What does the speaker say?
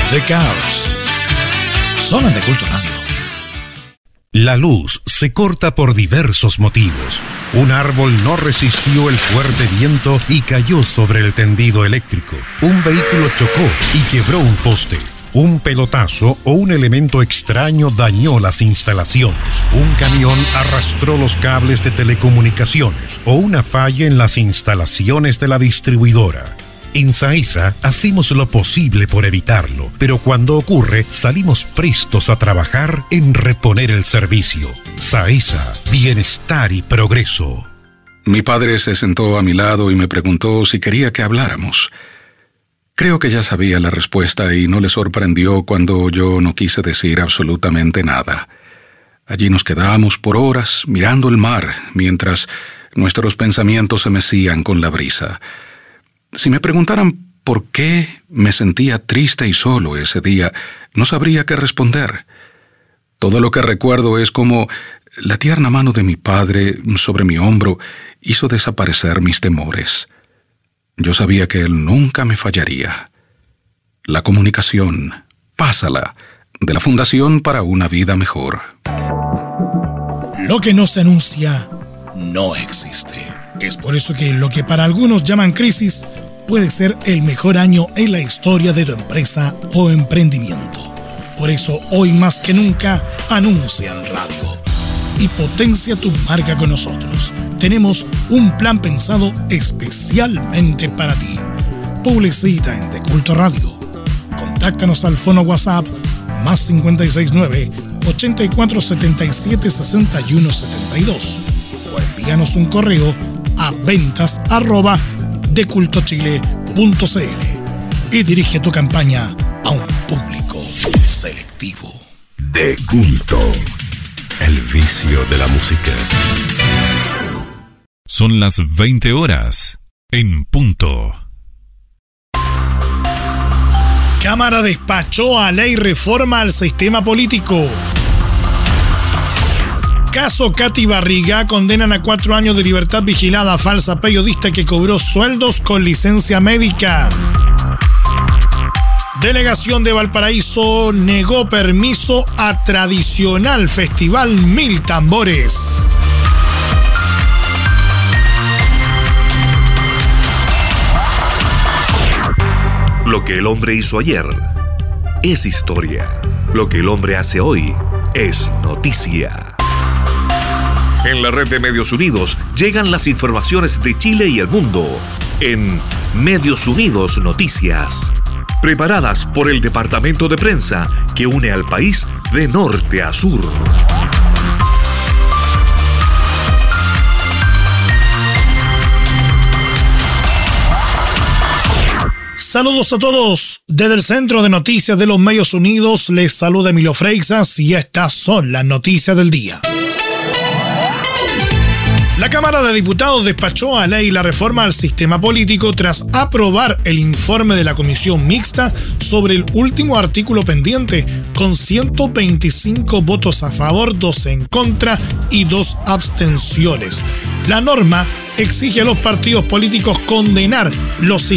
The Cars. Zona de Culto Radio. La luz se corta por diversos motivos. Un árbol no resistió el fuerte viento y cayó sobre el tendido eléctrico. Un vehículo chocó y quebró un poste. Un pelotazo o un elemento extraño dañó las instalaciones. Un camión arrastró los cables de telecomunicaciones o una falla en las instalaciones de la distribuidora. En SAESA hacemos lo posible por evitarlo, pero cuando ocurre salimos prestos a trabajar en reponer el servicio. SAESA, bienestar y progreso. Mi padre se sentó a mi lado y me preguntó si quería que habláramos. Creo que ya sabía la respuesta y no le sorprendió cuando yo no quise decir absolutamente nada. Allí nos quedábamos por horas mirando el mar, mientras nuestros pensamientos se mecían con la brisa. Si me preguntaran por qué me sentía triste y solo ese día, no sabría qué responder. Todo lo que recuerdo es cómo la tierna mano de mi padre sobre mi hombro hizo desaparecer mis temores. Yo sabía que él nunca me fallaría. La comunicación, pásala, de la Fundación para una Vida Mejor. Lo que no se anuncia no existe. Es por eso que lo que para algunos llaman crisis puede ser el mejor año en la historia de tu empresa o emprendimiento. Por eso hoy más que nunca anuncia en radio y potencia tu marca con nosotros. Tenemos un plan pensado especialmente para ti. Publicita en De Culto Radio. Contáctanos al fono WhatsApp más 569-8477-6172 o envíanos un correo a ventas@decultochile.cl y dirige tu campaña a un público selectivo. De Culto, el vicio de la música. Son las 20 horas en punto. Cámara despachó a ley reforma al sistema político. Caso Katy Barriga, condenan a 4 años de libertad vigilada a falsa periodista que cobró sueldos con licencia médica. Delegación de Valparaíso negó permiso a tradicional festival Mil Tambores. Lo que el hombre hizo ayer es historia. Lo que el hombre hace hoy es noticia. En la red de Medios Unidos llegan las informaciones de Chile y el mundo en Medios Unidos Noticias, preparadas por el departamento de prensa que une al país de norte a sur. Saludos a todos. Desde el Centro de Noticias de los Medios Unidos les saluda Emilio Freixas y estas son las noticias del día. La Cámara de Diputados despachó a ley la reforma al sistema político tras aprobar el informe de la Comisión Mixta sobre el último artículo pendiente, con 125 votos a favor, 2 en contra y 2 abstenciones. La norma exige a los partidos políticos condenar los